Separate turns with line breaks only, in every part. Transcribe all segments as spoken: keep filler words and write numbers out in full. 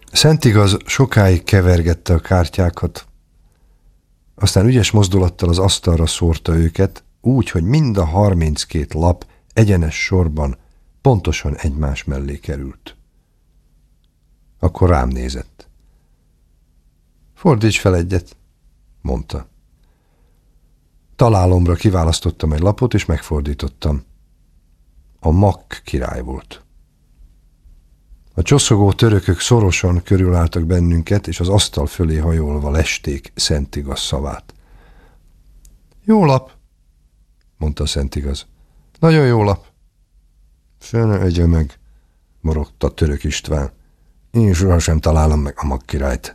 Szentigaz sokáig kevergette a kártyákat, aztán ügyes mozdulattal az asztalra szórta őket, úgy, hogy mind a harminckét lap egyenes sorban pontosan egymás mellé került. Akkor rám nézett. Fordíts fel egyet, mondta. Találomra kiválasztottam egy lapot, és megfordítottam. A Makk király volt. A csoszogó törökök szorosan körülálltak bennünket, és az asztal fölé hajolva lesték Szentigaz szavát. Jó lap, mondta Szentigaz. Nagyon jó lap. Fene egye meg, morogta Török István. Én sohasem találom meg a Makk királyt.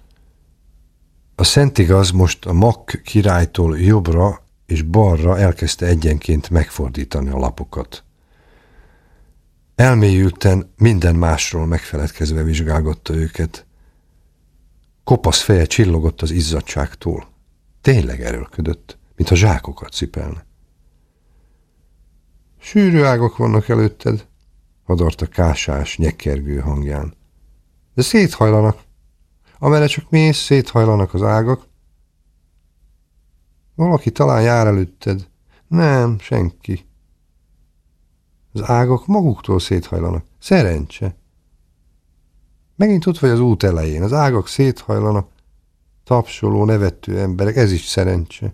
A Szentigaz most a Makk királytól jobbra és balra elkezdte egyenként megfordítani a lapokat. Elmélyülten, minden másról megfeledkezve vizsgálgatta őket. Kopasz feje csillogott az izzadságtól. Tényleg erőlködött, mintha zsákokat cipelne. Sűrű ágak vannak előtted, hadarta kásás, nyekkergő hangján. De széthajlanak. Amerre csak mész, széthajlanak az ágak. Valaki talán jár előtted. Nem, senki. Az ágak maguktól széthajlanak. Szerencse. Megint ott vagy az út elején. Az ágak széthajlanak. Tapsoló, nevető emberek. Ez is szerencse.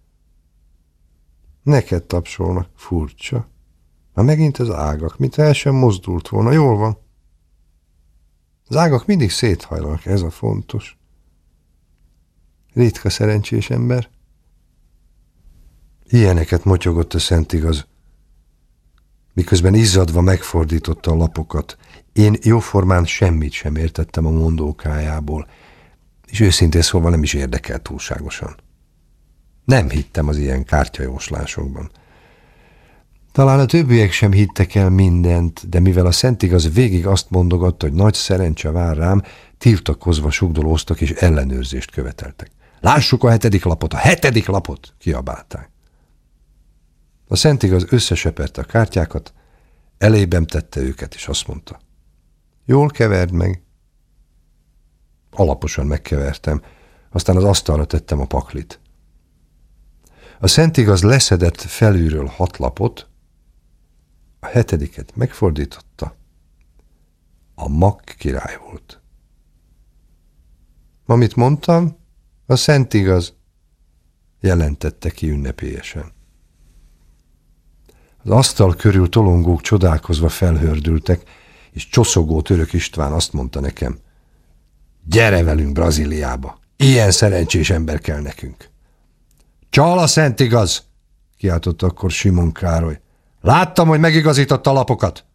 Neked tapsolnak. Furcsa. Már megint az ágak. Mintha el sem mozdult volna. Jól van. Az ágak mindig széthajlanak. Ez a fontos. Ritka szerencsés ember. Ilyeneket motyogott a Szentigaz, miközben izzadva megfordította a lapokat. Én jóformán semmit sem értettem a mondókájából, és őszintén szólva nem is érdekelt túlságosan. Nem hittem az ilyen kártyajóslásokban. Talán a többiek sem hittek el mindent, de mivel a Szentigaz végig azt mondogatta, hogy nagy szerencse vár rám, tiltakozva sugdolóztak és ellenőrzést követeltek. Lássuk a hetedik lapot, a hetedik lapot, kiabálták. A Szentigaz összeseperte a kártyákat, elében tette őket, és azt mondta. Jól keverd meg. Alaposan megkevertem, aztán az asztalra tettem a paklit. A Szentigaz leszedett felülről hat lapot, a hetediket megfordította. A Makk király volt. Amit mondtam, a Szentigaz, jelentette ki ünnepélyesen. Az asztal körül tolongók csodálkozva felhördültek, és csoszogó Török István azt mondta nekem, gyere velünk Brazíliába, ilyen szerencsés ember kell nekünk. Csal a Szentigaz, kiáltotta akkor Simon Károly. Láttam, hogy megigazította a lapokat.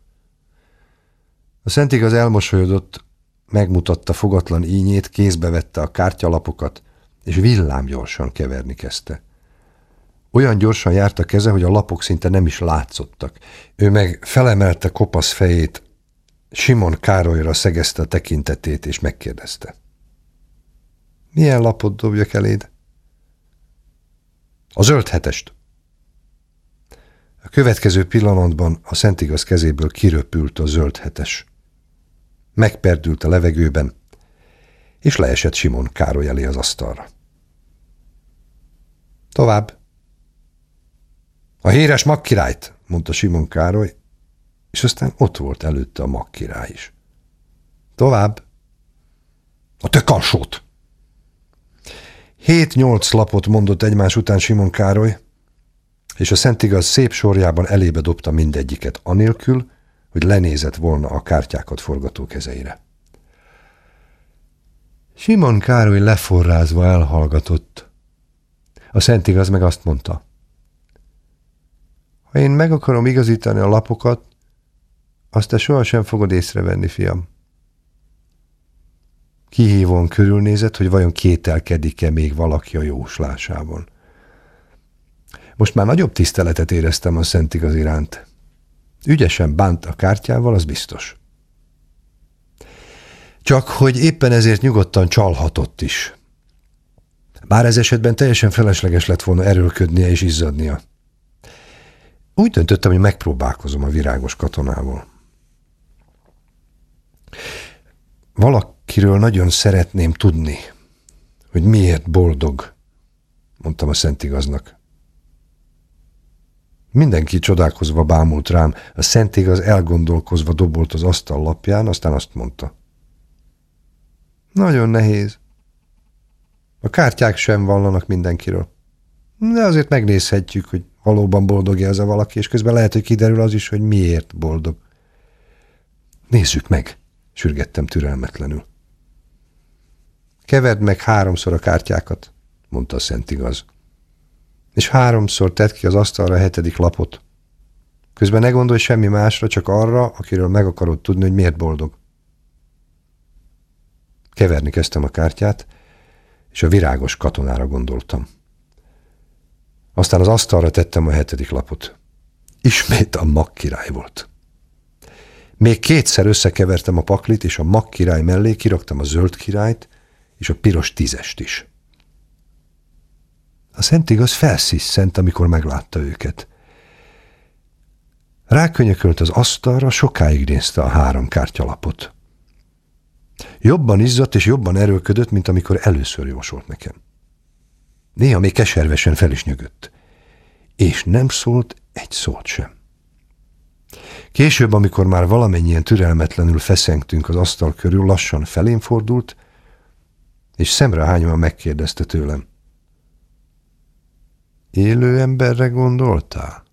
A Szentigaz elmosolyodott, megmutatta fogatlan ínyét, kézbe vette a kártyalapokat, és villámgyorsan keverni kezdte. Olyan gyorsan járt a keze, hogy a lapok szinte nem is látszottak. Ő meg felemelte kopasz fejét, Simon Károlyra szegezte a tekintetét, és megkérdezte. Milyen lapot dobjak eléd? A zöld hetest. A következő pillanatban a Szentigaz kezéből kiröpült a zöld hetes. Megperdült a levegőben, és leesett Simon Károly elé az asztalra. Tovább. A híres Makk királyt, mondta Simon Károly, és aztán ott volt előtte a Makk király is. Tovább. A tökalsót. Hét-nyolc lapot mondott egymás után Simon Károly, és a Szentigaz szép sorjában elébe dobta mindegyiket, anélkül, hogy lenézett volna a kártyákat forgató kezeire. Simon Károly leforrázva elhallgatott. A Szentigaz meg azt mondta, ha én meg akarom igazítani a lapokat, azt te sohasem fogod észrevenni, fiam. Kihívóan körülnézett, hogy vajon kételkedik-e még valaki a jóslásában. Most már nagyobb tiszteletet éreztem a Szentigaz iránt. Ügyesen bánt a kártyával, az biztos. Csak hogy éppen ezért nyugodtan csalhatott is. Bár ez esetben teljesen felesleges lett volna erőlködnie és izzadnia. Úgy döntöttem, hogy megpróbálkozom a virágos katonával. Valakiről nagyon szeretném tudni, hogy miért boldog, mondtam a Szentigaznak. Mindenki csodálkozva bámult rám, a Szentigaz elgondolkozva dobolt az asztal lapján, aztán azt mondta. Nagyon nehéz. A kártyák sem vallanak mindenkiről. De azért megnézhetjük, hogy valóban boldog-e ez a valaki, és közben lehet, hogy kiderül az is, hogy miért boldog. Nézzük meg, sürgettem türelmetlenül. Keverd meg háromszor a kártyákat, mondta a Szentigaz. És háromszor tedd ki az asztalra a hetedik lapot. Közben ne gondolj semmi másra, csak arra, akiről meg akarod tudni, hogy miért boldog. Keverni kezdtem a kártyát, és a virágos katonára gondoltam. Aztán az asztalra tettem a hetedik lapot. Ismét a Mag király volt. Még kétszer összekevertem a paklit, és a Mag király mellé kiraktam a zöld királyt, és a piros tízest is. A Szentigaz felsziszent, amikor meglátta őket. Rákönyökölt az asztalra, sokáig nézte a három kártyalapot. Jobban izzadt és jobban erőlködött, mint amikor először jósolt nekem. Néha még keservesen fel is nyögött. És nem szólt egy szót sem. Később, amikor már valamennyien türelmetlenül feszengtünk az asztal körül, lassan felém fordult, és szemrehányóan megkérdezte tőlem. Élő emberre gondoltál?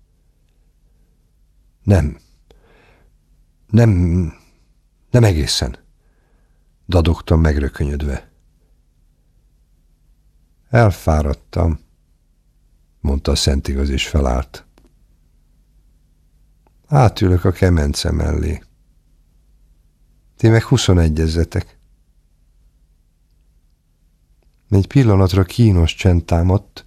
Nem. Nem, nem egészen. Dadogtam megrökönyödve. Elfáradtam, mondta a Szentigaz, és felállt. Átülök a kemence mellé. Ti meg huszonegyezzetek. Egy pillanatra kínos csend támadt,